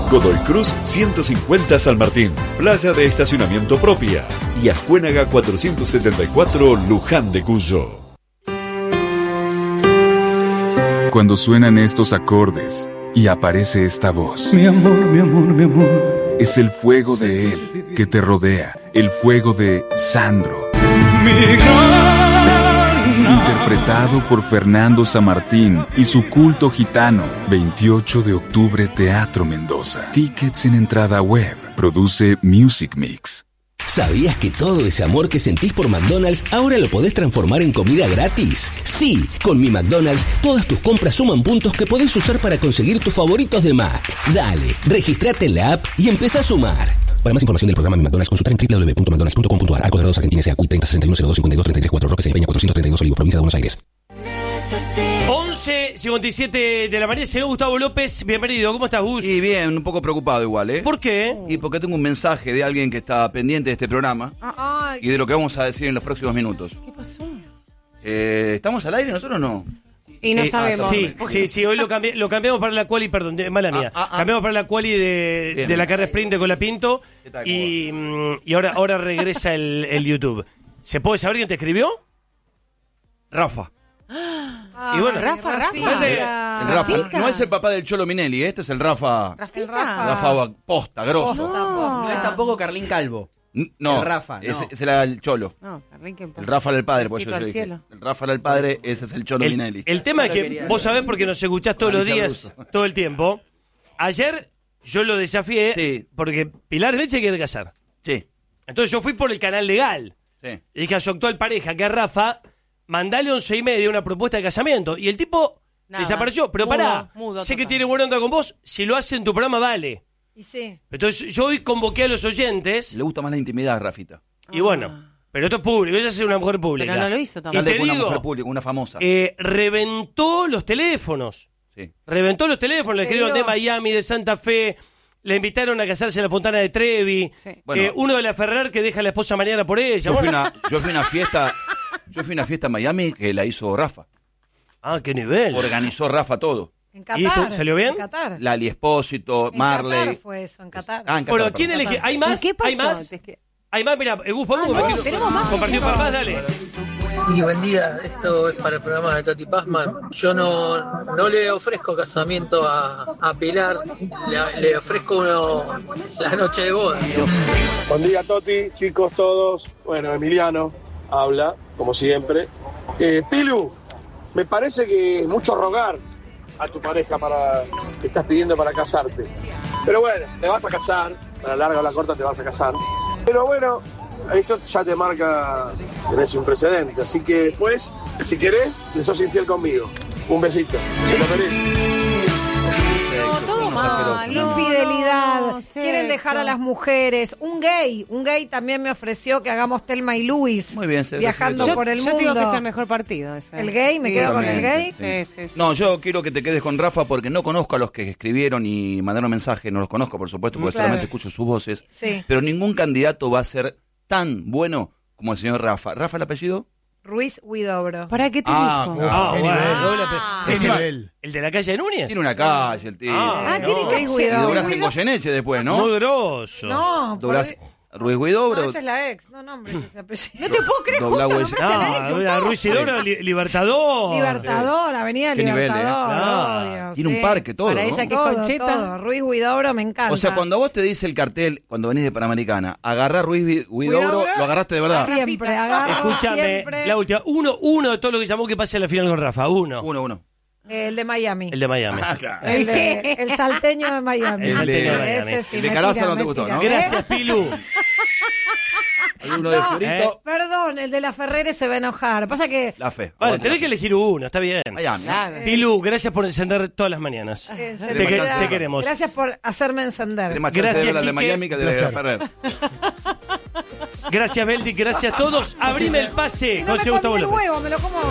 Godoy Cruz 150 San Martín, playa de estacionamiento propia. Y Ascuénaga 474 Luján de Cuyo. Cuando suenan estos acordes y aparece esta voz. Mi amor, mi amor, mi amor. Es el fuego de él que te rodea, el fuego de Sandro. Mi Interpretado por Fernando Samartín y su culto gitano. 28 de octubre, Teatro Mendoza. Tickets en entrada web. Produce Music Mix. ¿Sabías que todo ese amor que sentís por McDonald's ahora lo podés transformar en comida gratis? Sí, con Mi McDonald's todas tus compras suman puntos que podés usar para conseguir tus favoritos de Mac. Dale, registrate en la app y empezá a sumar. Para más información del programa Mi McDonald's, consultar en www.mcdonalds.com.ar. Arcos Dorados, Argentina, S.A. CUI 306102523334, Roque Peña 432 Olivos, provincia de Buenos Aires. 11:57 de la mañana, señor Gustavo López, bienvenido. ¿Cómo estás, Gus? Y bien, un poco preocupado igual, ¿eh? ¿Por qué? Y porque tengo un mensaje de alguien que está pendiente de este programa y de lo que vamos a decir en los próximos minutos. ¿Qué pasó? ¿Estamos al aire nosotros o no? Y no sabemos. Sí, hoy lo cambiamos para la quali, perdón, mala mía. Cambiamos para la quali de la carrera sprint de Colapinto y ahora regresa el YouTube. ¿Se puede saber quién te escribió? Rafa. Y bueno, Rafa. El Rafa no es el papá del Cholo Minelli, este es el Rafa. Rafa posta, grosso. No es tampoco Carlín Calvo. No, el Rafa, no. Ese era el Cholo. No, Carlín, ¿qué pasa? El Rafa era el padre, por eso yo Besito al dije. cielo. El Rafa era el padre, ese es el Cholo Minelli. El tema es que vos sabés porque nos escuchás todos los días, todo el tiempo. Ayer yo lo desafié porque Pilar Leche se quiere casar. Sí. Entonces yo fui por el canal legal. Sí. Y dije a su actual pareja, que es Rafa, mandale 11:30 una propuesta de casamiento. Y el tipo desapareció. Pero pará, sé que tiene buena onda con vos. Si lo hace en tu programa, vale. Y sí. Entonces yo hoy convoqué a los oyentes. Le gusta más la intimidad, Rafita. Y bueno, pero esto es público. Ella es una mujer pública. Pero no lo hizo tampoco. Y te Sale con una digo, mujer pública, una famosa. reventó los teléfonos. Sí. Reventó los teléfonos. Le escribieron de Miami, de Santa Fe. Le invitaron a casarse en la Fontana de Trevi. Sí. Bueno. Uno de la Ferrer que deja a la esposa mañana por ella. Yo fui a una fiesta en Miami que la hizo Rafa. Ah, qué nivel. Organizó Rafa todo. En ¿Y Qatar. esto salió bien? En Qatar. Lali Espósito, En Marley. Qatar fue eso, en Qatar. En Qatar. Bueno, ¿quién perdón. elige? ¿Hay más? ¿Qué pasó? ¿Hay más? Hay más, mira, Gus, ¿podemos no, tenemos más. compartir para más? Dale. Sí, buen día. Esto es para el programa de Toti Pazman. Yo no le ofrezco casamiento a Pilar, le ofrezco la noche de boda. Buen día, Toti, chicos todos. Bueno, Emiliano habla, como siempre. Pilu, me parece que es mucho rogar a tu pareja que estás pidiendo para casarte. Pero bueno, te vas a casar, a la larga o a la corta te vas a casar. Pero bueno, esto ya te marca, tenés un precedente. Así que después, si querés, le sos infiel conmigo. Un besito, se lo mereces. No, todo mal. Infidelidad. Quieren dejar a las mujeres. Un gay también me ofreció que hagamos Thelma y Luis. Muy bien, viajando por el mundo. Yo digo que es el mejor partido ese. ¿El gay? ¿Me quedo con el gay? Sí. No, yo quiero que te quedes con Rafa porque no conozco a los que escribieron y mandaron mensaje. No los conozco, por supuesto, porque solamente escucho sus voces. Sí. Pero ningún candidato va a ser tan bueno como el señor Rafa. ¿Rafa el apellido? Ruiz Huidobro. ¿Para qué te dijo? ¿El de la calle de Núñez? Tiene una calle el tío. Tiene Y doblás en Goyeneche después, ¿no? Muy grosso. No, Doblás Ruiz Huidobro. no, esa es la ex. No, hombre, ese apellido. No te puedo creer, Doblá justo, Huella. No, Ruiz Isidoro, Libertador. Libertador, Avenida Qué nivel, Libertador. Obvio, Tiene un parque, todo, Para ¿no? ella que Todo, Concheta. todo. Ruiz Huidobro me encanta. O sea, cuando a vos te dice el cartel, cuando venís de Panamericana, agarrá Ruiz Huidobro, lo agarraste de verdad. Siempre, agarro Escúchame, siempre. la última. Uno de todo lo que llamó que pase a la final con Rafa. Uno. El de Miami. El de Miami. Claro. El salteño de Miami. El salteño de Miami. Ese sí, De me Caraza tira, no te me gustó, tira. ¿no? Gracias, Pilu. Hay uno de Fiorito. Perdón, el de la Ferrere se va a enojar. Pasa que... La fe. Vale, tenés que elegir uno, está bien. Miami. Pilu, gracias por encender todas las mañanas. Te queremos. Gracias por hacerme encender. Tenés más chance Gracias, de ver la de Quique. Miami que de la de Ferrer. Gracias, Beldi, gracias a todos. Abrime el pase Si no con me Gustavo comí el López. huevo, me lo como